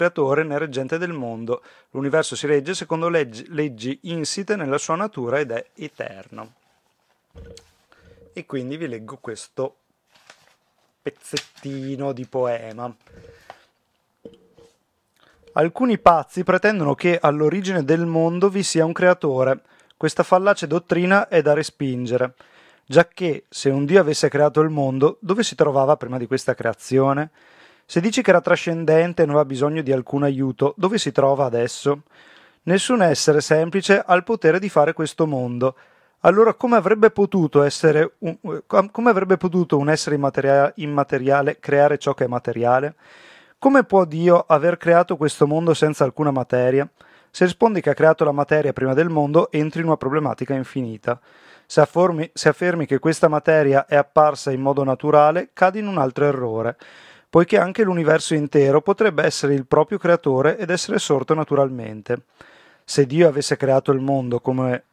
creatore né reggente del mondo. L'universo si regge secondo leggi insite nella sua natura ed è eterno. E quindi vi leggo questo pezzettino di poema. Alcuni pazzi pretendono che all'origine del mondo vi sia un creatore. Questa fallace dottrina è da respingere, giacché se un Dio avesse creato il mondo, dove si trovava prima di questa creazione? Se dici che era trascendente e non aveva bisogno di alcun aiuto, dove si trova adesso? Nessun essere semplice ha il potere di fare questo mondo. Allora come avrebbe potuto un essere immateriale creare ciò che è materiale? Come può Dio aver creato questo mondo senza alcuna materia? Se rispondi che ha creato la materia prima del mondo, entri in una problematica infinita. Se affermi che questa materia è apparsa in modo naturale, cadi in un altro errore, poiché anche l'universo intero potrebbe essere il proprio creatore ed essere sorto naturalmente. Se Dio avesse creato il mondo con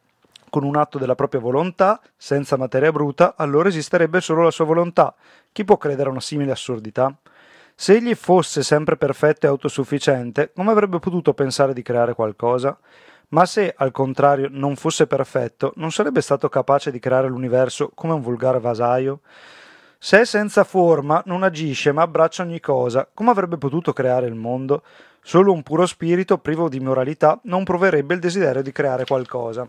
un atto della propria volontà, senza materia bruta, allora esisterebbe solo la sua volontà. Chi può credere a una simile assurdità? Se egli fosse sempre perfetto e autosufficiente, come avrebbe potuto pensare di creare qualcosa? Ma se, al contrario, non fosse perfetto, non sarebbe stato capace di creare l'universo come un volgare vasaio? Se è senza forma, non agisce, ma abbraccia ogni cosa, come avrebbe potuto creare il mondo? Solo un puro spirito, privo di moralità, non proverebbe il desiderio di creare qualcosa.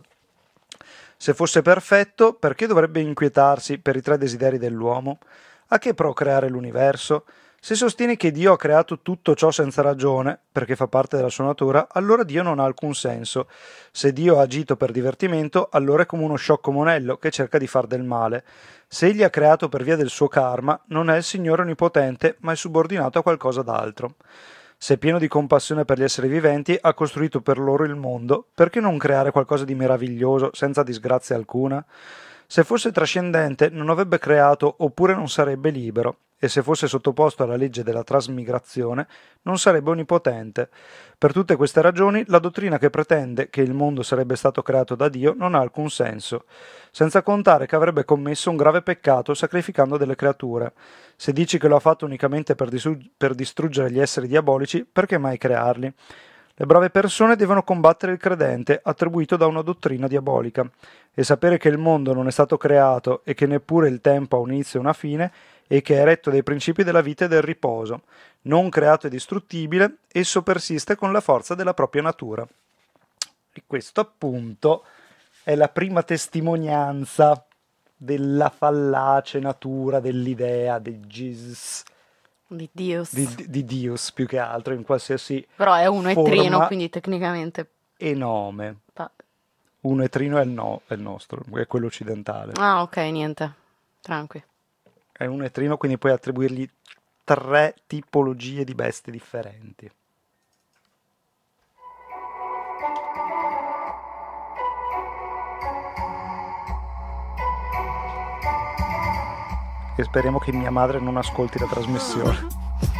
Se fosse perfetto, perché dovrebbe inquietarsi per i tre desideri dell'uomo? A che pro creare l'universo? Se sostieni che Dio ha creato tutto ciò senza ragione, perché fa parte della sua natura, allora Dio non ha alcun senso. Se Dio ha agito per divertimento, allora è come uno sciocco monello che cerca di far del male. Se egli ha creato per via del suo karma, non è il Signore onnipotente, ma è subordinato a qualcosa d'altro. Se pieno di compassione per gli esseri viventi, ha costruito per loro il mondo, perché non creare qualcosa di meraviglioso, senza disgrazia alcuna? Se fosse trascendente, non avrebbe creato oppure non sarebbe libero, e se fosse sottoposto alla legge della trasmigrazione, non sarebbe onnipotente. Per tutte queste ragioni, la dottrina che pretende che il mondo sarebbe stato creato da Dio non ha alcun senso, senza contare che avrebbe commesso un grave peccato sacrificando delle creature. Se dici che lo ha fatto unicamente per distruggere gli esseri diabolici, perché mai crearli? Le brave persone devono combattere il credente, attribuito da una dottrina diabolica, e sapere che il mondo non è stato creato e che neppure il tempo ha un inizio e una fine, e che è retto dai principi della vita e del riposo. Non creato e distruttibile, esso persiste con la forza della propria natura. E questo appunto è la prima testimonianza della fallace natura dell'idea di Jesus. Di Dios. Di Dios più che altro, in qualsiasi Però è uno e trino, forma quindi tecnicamente... e nome. Uno e trino è il nostro, è quello occidentale. Ah, ok, niente. Tranqui. È un etrino, quindi puoi attribuirgli 3 tipologie di bestie differenti. E speriamo che mia madre non ascolti la trasmissione.